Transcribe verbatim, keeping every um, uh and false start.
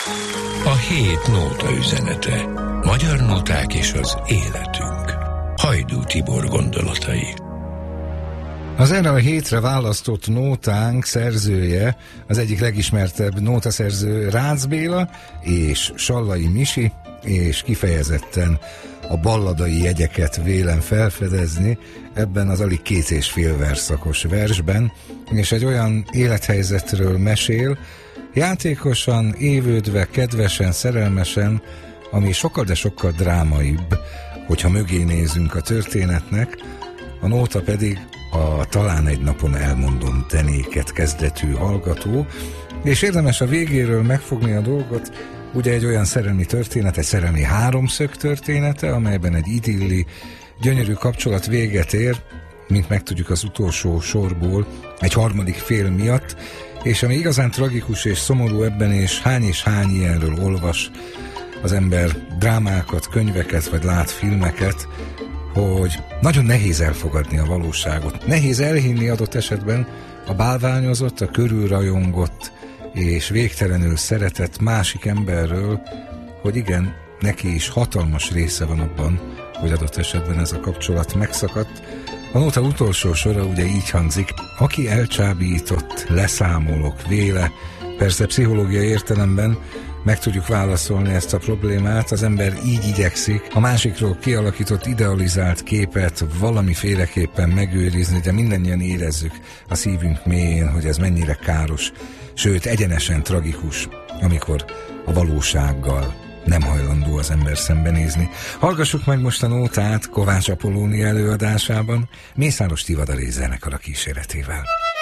A hét nóta üzenete. Magyar nóták és az életünk. Hajdú Tibor gondolatai. Az erre a hétre választott nótánk szerzője, az egyik legismertebb nótaszerző Rácz Béla és Sallai Misi, és kifejezetten a balladai jegyeket vélem felfedezni ebben az alig két és fél verszakos versben, és egy olyan élethelyzetről mesél, játékosan, évődve, kedvesen, szerelmesen, ami sokkal, de sokkal drámaibb, hogyha mögé nézünk a történetnek, a nóta pedig a Talán egy napon elmondom te néked kezdetű hallgató, és érdemes a végéről megfogni a dolgot, ugye egy olyan szerelmi történet, egy szerelmi háromszög története, amelyben egy idilli, gyönyörű kapcsolat véget ér, mint megtudjuk az utolsó sorból, egy harmadik fél miatt, és ami igazán tragikus és szomorú ebben, és hány és hány ilyenről olvas az ember drámákat, könyveket, vagy lát filmeket, hogy nagyon nehéz elfogadni a valóságot. Nehéz elhinni adott esetben a bálványozott, a körülrajongott és végtelenül szeretett másik emberről, hogy igen, neki is hatalmas része van abban, hogy adott esetben ez a kapcsolat megszakadt. A nóta utolsó sora ugye így hangzik: aki elcsábított, leszámolok véle. Persze pszichológiai értelemben meg tudjuk válaszolni ezt a problémát, az ember így igyekszik a másikról kialakított, idealizált képet valamiféleképpen megőrizni, de mindannyian érezzük a szívünk mélyén, hogy ez mennyire káros, sőt egyenesen tragikus, amikor a valósággal nem hajlandó az ember szembenézni. Hallgassuk meg most a nótát Kovács Apollónia előadásában, Mészáros Tivadar és zenekara kíséretével.